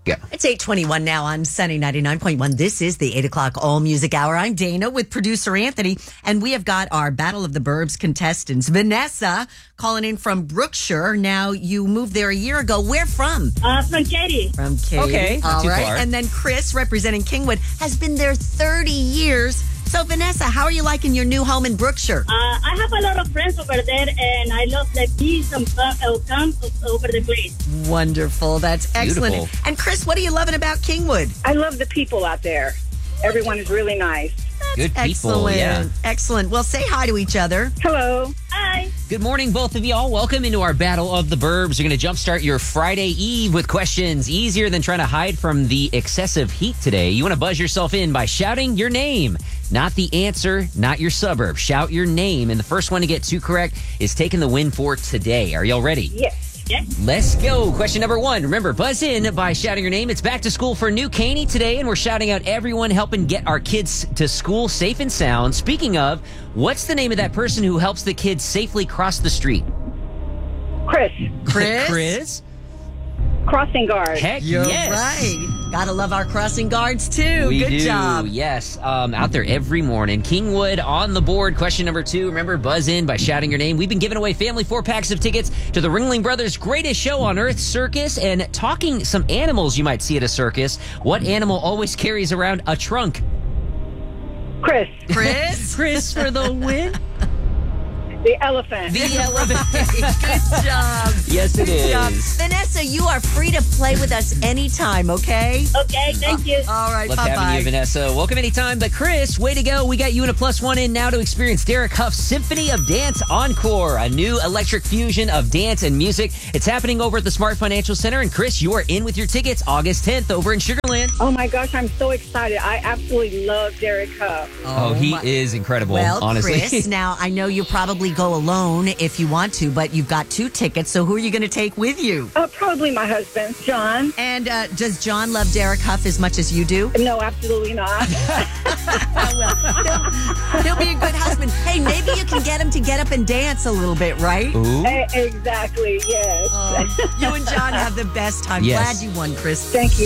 Go. It's 8:21 now on Sunny 99.1. This is the 8 o'clock All Music Hour. I'm Dana with producer Anthony, and we have got our Battle of the Burbs contestants. Vanessa calling in from Brookshire. Now, you moved there a year ago. Where from? From Katy. From Katy. Okay, not All too right. far. And then Chris, representing Kingwood, has been there 30 years. So, Vanessa, how are you liking your new home in Brookshire? I have a lot of friends over there, and I love the peace and calm over the place. Wonderful. That's excellent. Beautiful. And Chris, what are you loving about Kingwood? I love the people out there. Everyone is really nice. Good people, Excellent. yeah. Excellent. Well, say hi to each other. Hello. Hi. Good morning, both of y'all. Welcome into our Battle of the Burbs. You're going to jumpstart your Friday Eve with questions easier than trying to hide from the excessive heat today. You want to buzz yourself in by shouting your name. Not the answer, not your suburb. Shout your name, and the first one to get two correct is taking the win for today. Are y'all ready? Yes. Let's go. Question number one. Remember, buzz in by shouting your name. It's back to school for New Caney today, and we're shouting out everyone helping get our kids to school safe and sound. Speaking of, what's the name of that person who helps the kids safely cross the street? Chris. Chris? Crossing guard. Heck You're yes. right. Gotta love our crossing guards, too. We Good do, job. yes. Out there every morning. Kingwood on the board. Question number two. Remember, buzz in by shouting your name. We've been giving away family 4-packs of tickets to the Ringling Brothers' greatest show on earth, Circus, and talking some animals you might see at a circus. What animal always carries around a trunk? Chris. Chris? Chris for the win. The elephant. The elephant. Good job. Yes, it Good job. is. Vanessa, you are free to play with us anytime, okay? Okay, thank you. All right, Love having you, bye-bye. Vanessa. Welcome anytime. But Chris, way to go. We got you in a +1 in now to experience Derek Huff's Symphony of Dance Encore, a new electric fusion of dance and music. It's happening over at the Smart Financial Center. And Chris, you are in with your tickets August 10th over in Sugarland. Oh my gosh, I'm so excited. I absolutely love Derek Huff. Oh, he my- is incredible, Well, honestly. Chris, now I know you probably go alone if you want to, but you've got two tickets, so who are you going to take with you? Probably my husband, John. And does John love Derek Huff as much as you do? No, absolutely not. He'll be a good husband. Hey, maybe you can get him to get up and dance a little bit, right? Ooh. Exactly, yes. You and John have the best time. Yes. Glad you won, Chris. Thank you.